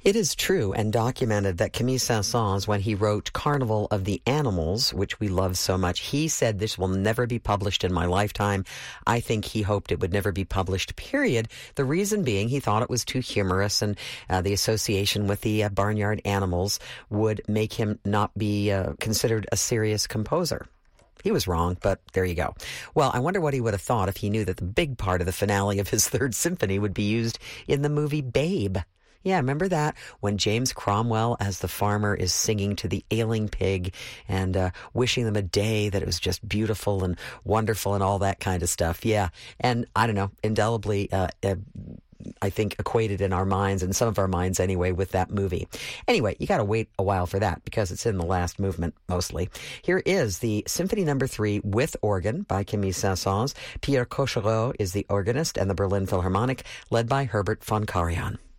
It is true and documented that Camille Saint-Saëns, when he wrote Carnival of the Animals, which we love so much, he said, "This will never be published in my lifetime." I think he hoped it would never be published, period. The reason being he thought it was too humorous, and the association with the barnyard animals would make him not be considered a serious composer. He was wrong, but there you go. Well, I wonder what he would have thought if he knew that the big part of the finale of his Third Symphony would be used in the movie Babe. Yeah, remember that? When James Cromwell, as the farmer, is singing to the ailing pig and wishing them a day that it was just beautiful and wonderful and all that kind of stuff. Yeah, and I don't know, indelibly, I think, equated in our minds, in some of our minds anyway, with that movie. Anyway, you got to wait a while for that because it's in the last movement mostly. Here is the Symphony No. 3 with organ by Camille Saint-Saëns. Pierre Cochereau is the organist, and the Berlin Philharmonic, led by Herbert von Karajan.